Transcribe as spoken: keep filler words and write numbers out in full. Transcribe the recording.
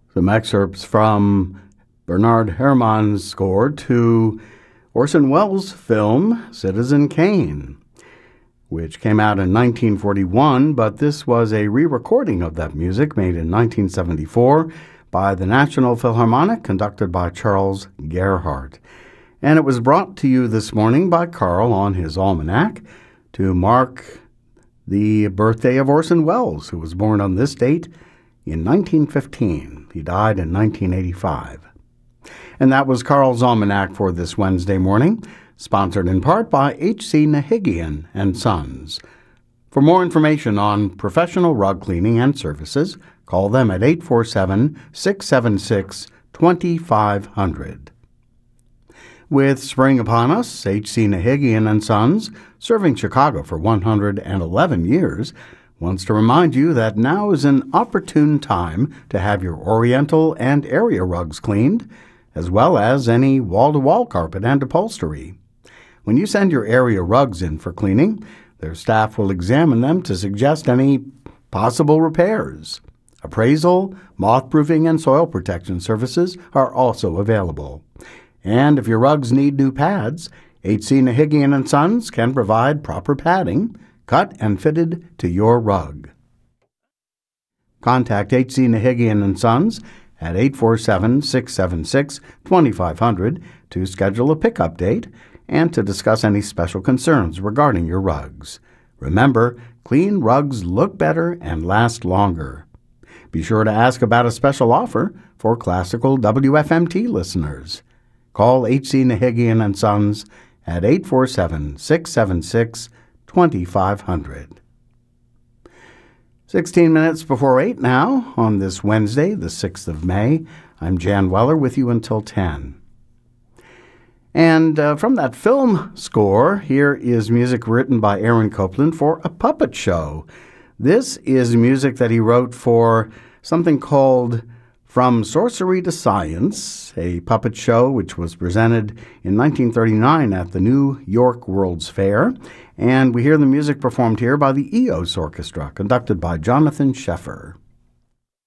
Some excerpts from Bernard Herrmann's score to Orson Welles' film Citizen Kane, which came out in nineteen forty-one, but this was a re-recording of that music made in nineteen seventy-four by the National Philharmonic, conducted by Charles Gerhardt. And it was brought to you this morning by Carl on his almanac to mark the birthday of Orson Welles, who was born on this date in nineteen fifteen. He died in nineteen eighty-five. And that was Carl's Almanac for this Wednesday morning, sponsored in part by H C Nahigian and Sons. For more information on professional rug cleaning and services, call them at eight four seven, six seven six, two five zero zero. With spring upon us, H C Nahigian and Sons, serving Chicago for one hundred eleven years, wants to remind you that now is an opportune time to have your oriental and area rugs cleaned, as well as any wall-to-wall carpet and upholstery. When you send your area rugs in for cleaning, their staff will examine them to suggest any possible repairs. Appraisal, moth-proofing, and soil protection services are also available. And if your rugs need new pads, H C Nahigian and Sons can provide proper padding, cut and fitted to your rug. Contact H C Nahigian and Sons at eight four seven, six seven six, two five zero zero to schedule a pickup date and to discuss any special concerns regarding your rugs. Remember, clean rugs look better and last longer. Be sure to ask about a special offer for classical W F M T listeners. Call H C Nahigian and Sons at eight four seven, six seven six, two five zero zero. sixteen minutes before eight now, on this Wednesday, the sixth of May. I'm Jan Weller with you until ten. And uh, from that film score, here is music written by Aaron Copland for a puppet show. This is music that he wrote for something called From Sorcery to Science, a puppet show which was presented in nineteen thirty-nine at the New York World's Fair. And we hear the music performed here by the Eos Orchestra, conducted by Jonathan Sheffer.